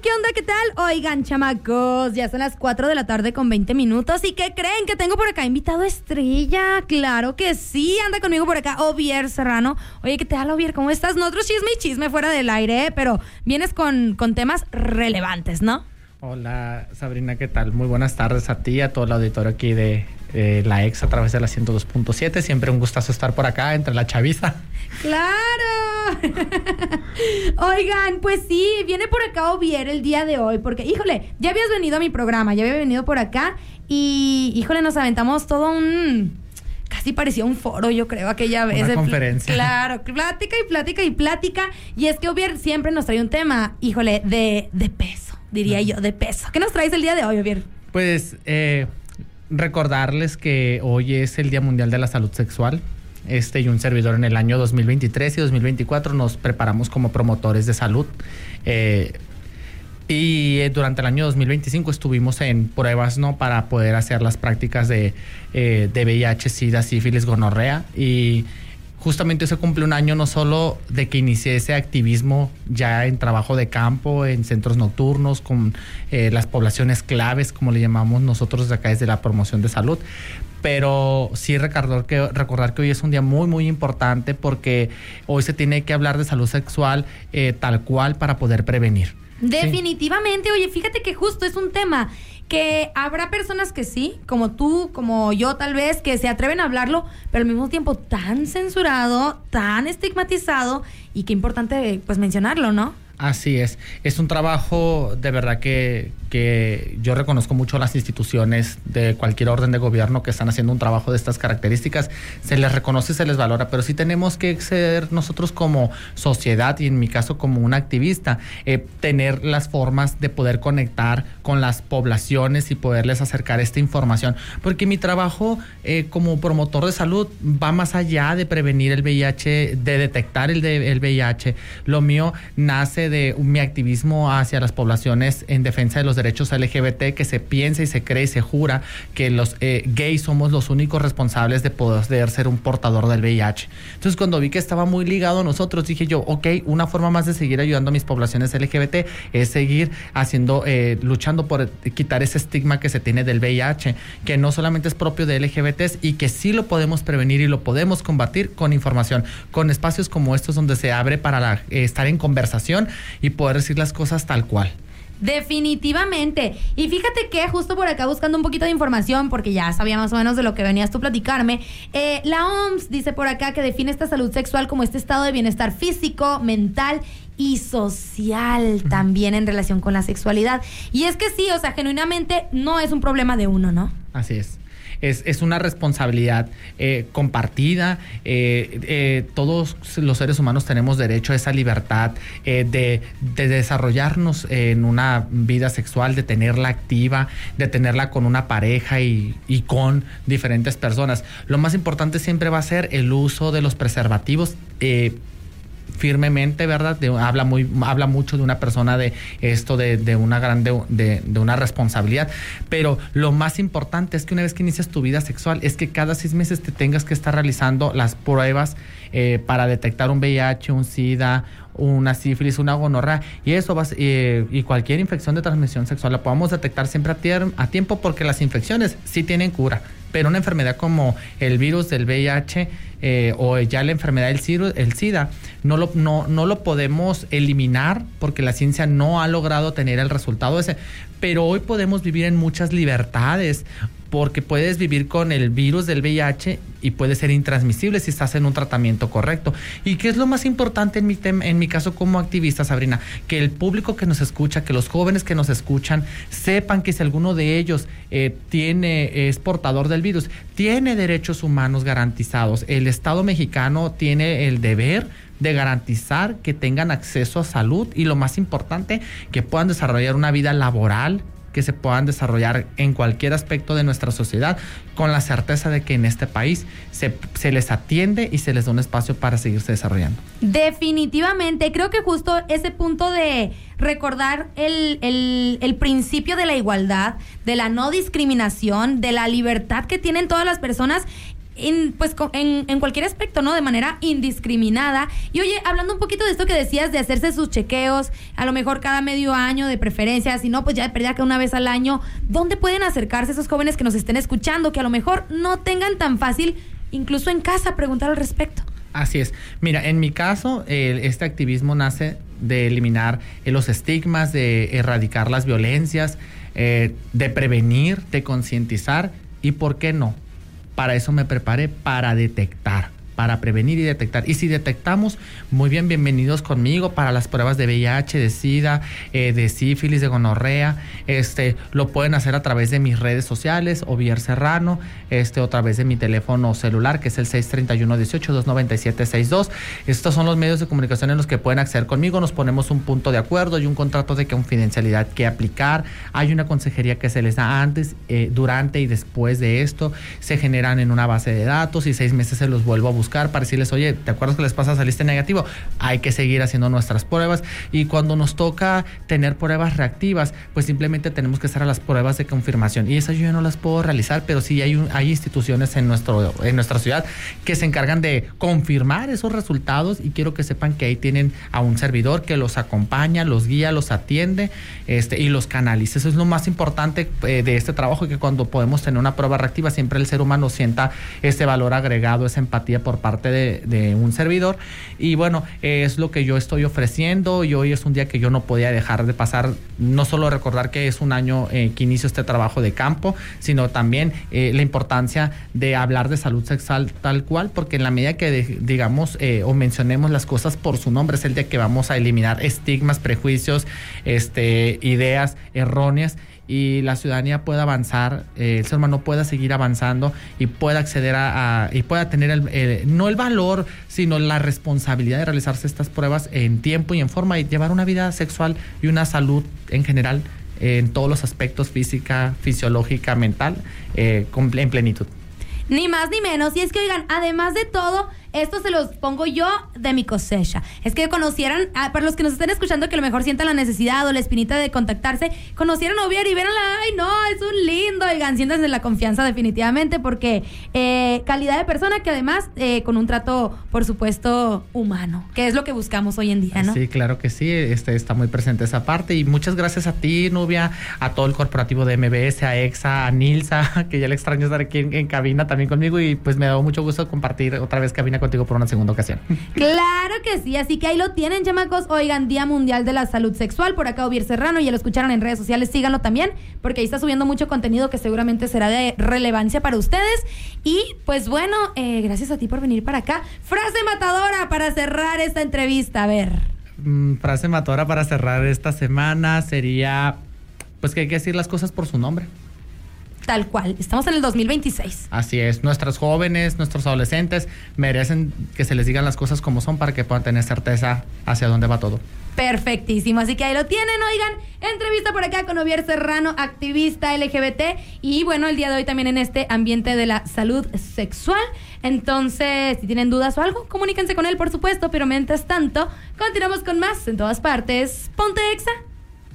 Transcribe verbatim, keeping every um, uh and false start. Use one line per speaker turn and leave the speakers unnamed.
¿qué onda? ¿Qué tal? Oigan, chamacos, ya son las cuatro de la tarde con veinte minutos. ¿Y qué creen? Que tengo por acá invitado estrella. Claro que sí, anda conmigo por acá Ovier Serrano. Oye, ¿qué tal, Ovier? ¿Cómo estás? Nosotros chisme y chisme fuera del aire, ¿eh? Pero vienes con, con temas relevantes, ¿no?
Hola, Sabrina, ¿qué tal? Muy buenas tardes a ti y a todo el auditorio aquí de eh, la Ex a través de la ciento dos punto siete. Siempre un gustazo estar por acá entre la chaviza.
¡Claro! Oigan, pues sí, viene por acá Ovier el día de hoy, porque, híjole, ya habías venido a mi programa, ya había venido por acá y, híjole, nos aventamos todo un... Casi parecía un foro, yo creo, aquella vez.
Una conferencia.
Claro, plática y plática y plática. Y es que Ovier siempre nos trae un tema, híjole, de, de peso, diría yo, de peso. ¿Qué nos traes el día de hoy, Ovier?
Pues eh, recordarles que hoy es el Día Mundial de la Salud Sexual. Este y un servidor en el año dos mil veintitrés y dos mil veinticuatro nos preparamos como promotores de salud. Eh, Y eh, durante el año dos mil veinticinco estuvimos en pruebas, ¿no? Para poder hacer las prácticas de, eh, de V I H, SIDA, sífilis, gonorrea. Y justamente se cumple un año no solo de que inicié ese activismo ya en trabajo de campo, en centros nocturnos, con eh, las poblaciones claves, como le llamamos nosotros de acá desde la promoción de salud. Pero sí recordar que, recordar que hoy es un día muy, muy importante porque hoy se tiene que hablar de salud sexual eh, tal cual para poder prevenir.
Definitivamente, sí. Oye, fíjate que justo es un tema que habrá personas que sí, como tú, como yo tal vez, que se atreven a hablarlo, pero al mismo tiempo tan censurado, tan estigmatizado, y qué importante pues mencionarlo, ¿no?
Así es, es un trabajo de verdad que, que yo reconozco mucho a las instituciones de cualquier orden de gobierno que están haciendo un trabajo de estas características, se les reconoce y se les valora, pero sí tenemos que ser nosotros como sociedad y en mi caso como un activista, eh, tener las formas de poder conectar con las poblaciones y poderles acercar esta información, porque mi trabajo eh, como promotor de salud va más allá de prevenir el V I H, de detectar el, de, el V I H, lo mío nace de mi activismo hacia las poblaciones en defensa de los derechos L G B T, que se piensa y se cree y se jura que los eh, gays somos los únicos responsables de poder ser un portador del V I H. Entonces, cuando vi que estaba muy ligado a nosotros, dije yo, ok, una forma más de seguir ayudando a mis poblaciones L G B T es seguir haciendo, eh, luchando por quitar ese estigma que se tiene del V I H, que no solamente es propio de L G B Ts y que sí lo podemos prevenir y lo podemos combatir con información, con espacios como estos donde se abre para la, eh, estar en conversación y poder decir las cosas tal cual.
Definitivamente. Y fíjate que justo por acá buscando un poquito de información, porque ya sabía más o menos de lo que venías tú a platicarme, eh, la O M S dice por acá que define esta salud sexual como este estado de bienestar físico, mental y social también en relación con la sexualidad. Y es que sí, o sea, genuinamente no es un problema de uno, ¿no?
Así es. Es, es una responsabilidad eh, compartida. Eh, eh, todos los seres humanos tenemos derecho a esa libertad eh, de, de desarrollarnos en una vida sexual, de tenerla activa, de tenerla con una pareja y, y con diferentes personas. Lo más importante siempre va a ser el uso de los preservativos. Eh, firmemente, ¿verdad? De, habla muy habla mucho de una persona de esto de, de una gran de, de, de una responsabilidad, pero lo más importante es que una vez que inicias tu vida sexual es que cada seis meses te tengas que estar realizando las pruebas eh, para detectar un V I H, un SIDA, una sífilis, una gonorrea y eso va eh, y cualquier infección de transmisión sexual la podamos detectar siempre a, tier, a tiempo porque las infecciones sí tienen cura, pero una enfermedad como el virus del V I H eh, o ya la enfermedad del SIDA, el SIDA no lo, no, no lo podemos eliminar porque la ciencia no ha logrado tener el resultado ese, pero hoy podemos vivir en muchas libertades porque puedes vivir con el virus del V I H y puede ser intransmisible si estás en un tratamiento correcto. ¿Y qué es lo más importante en mi, tem- en mi caso como activista, Sabrina? Que el público que nos escucha, que los jóvenes que nos escuchan, sepan que si alguno de ellos eh, tiene, es portador del virus, tiene derechos humanos garantizados. El Estado mexicano tiene el deber de garantizar que tengan acceso a salud y lo más importante, que puedan desarrollar una vida laboral, que se puedan desarrollar en cualquier aspecto de nuestra sociedad, con la certeza de que en este país se, se les atiende y se les da un espacio para seguirse desarrollando.
Definitivamente, creo que justo ese punto de recordar el, el, el principio de la igualdad, de la no discriminación, de la libertad que tienen todas las personas, en, pues en, en cualquier aspecto, ¿no? De manera indiscriminada. Y oye, hablando un poquito de esto que decías de hacerse sus chequeos, a lo mejor cada medio año de preferencia, si no, pues ya de pérdida que una vez al año, ¿dónde pueden acercarse esos jóvenes que nos estén escuchando, que a lo mejor no tengan tan fácil, incluso en casa, preguntar al respecto?
Así es. Mira, en mi caso, eh, este activismo nace de eliminar eh, los estigmas, de erradicar las violencias, eh, de prevenir, de concientizar y, ¿por qué no? Para eso me preparé, para detectar, para prevenir y detectar. Y si detectamos, muy bien, bienvenidos conmigo para las pruebas de V I H, de SIDA, eh, de sífilis, de gonorrea. Este, lo pueden hacer a través de mis redes sociales, Ovier Serrano, este, o a través de mi teléfono celular, que es el seis treinta y uno dieciocho, dos noventa y siete sesenta y dos. Estos son los medios de comunicación en los que pueden acceder conmigo. Nos ponemos un punto de acuerdo y un contrato de confidencialidad que aplicar. Hay una consejería que se les da antes, eh, durante y después de esto. Se generan en una base de datos y seis meses se los vuelvo a buscar para decirles, oye, ¿te acuerdas que les pasa, saliste negativo? Hay que seguir haciendo nuestras pruebas, y cuando nos toca tener pruebas reactivas, pues simplemente tenemos que estar a las pruebas de confirmación, y esas yo ya no las puedo realizar, pero sí hay, un, hay instituciones en, nuestro, en nuestra ciudad que se encargan de confirmar esos resultados, y quiero que sepan que ahí tienen a un servidor que los acompaña, los guía, los atiende, este, y los canaliza. Eso es lo más importante eh, de este trabajo, que cuando podemos tener una prueba reactiva, siempre el ser humano sienta ese valor agregado, esa empatía por parte de, de un servidor. Y bueno, eh, es lo que yo estoy ofreciendo, y hoy es un día que yo no podía dejar de pasar, no solo recordar que es un año eh, que inicio este trabajo de campo, sino también eh, la importancia de hablar de salud sexual tal cual, porque en la medida que de, digamos eh, o mencionemos las cosas por su nombre, es el día que vamos a eliminar estigmas, prejuicios, este, ideas erróneas, y la ciudadanía pueda avanzar, eh, el ser humano pueda seguir avanzando y pueda acceder a, a y pueda tener el, el, no el valor, sino la responsabilidad de realizarse estas pruebas en tiempo y en forma, y llevar una vida sexual y una salud en general eh, en todos los aspectos, física, fisiológica, mental, eh, en plenitud.
Ni más ni menos. Y es que, oigan, además de todo, esto se los pongo yo de mi cosecha. Es que conocieran, ah, para los que nos estén escuchando, que a lo mejor sientan la necesidad o la espinita de contactarse, conocieran a Ovier y véanla, ay no, es un lindo, oigan, siéntanse la confianza definitivamente, porque eh, calidad de persona, que además eh, con un trato, por supuesto, humano, que es lo que buscamos hoy en día, ¿no?
Sí, claro que sí, este, está muy presente esa parte, y muchas gracias a ti, Nubia, a todo el corporativo de M B S, a Exa, a Nilsa, que ya le extraño estar aquí en, en cabina también conmigo, y pues me da mucho gusto compartir otra vez cabina contigo por una segunda ocasión.
Claro que sí, así que ahí lo tienen, chamacos. Oigan, Día Mundial de la Salud Sexual, por acá Ovier Serrano, ya lo escucharon en redes sociales, síganlo también, porque ahí está subiendo mucho contenido que seguramente será de relevancia para ustedes. Y pues bueno, eh, gracias a ti por venir para acá. Frase matadora para cerrar esta entrevista, a ver.
Mm, frase matadora para cerrar esta semana sería, pues que hay que decir las cosas por su nombre.
Tal cual, estamos en el dos mil veintiséis.
Así es, nuestros jóvenes, nuestros adolescentes merecen que se les digan las cosas como son, para que puedan tener certeza hacia dónde va todo.
Perfectísimo, así que ahí lo tienen, oigan, entrevista por acá con Ovier Serrano, activista L G B T, y bueno, el día de hoy también en este ambiente de la salud sexual. Entonces, si tienen dudas o algo, comuníquense con él, por supuesto, pero mientras tanto, continuamos con más en todas partes. Ponte Exa.